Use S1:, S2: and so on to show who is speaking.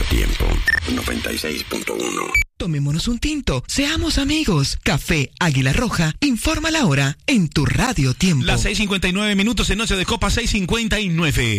S1: Tiempo 96.1.
S2: Tomémonos un tinto, seamos amigos. Café Águila Roja informa la hora en tu Radio Tiempo.
S3: Las 6:59 en Noche de Copa 6:59.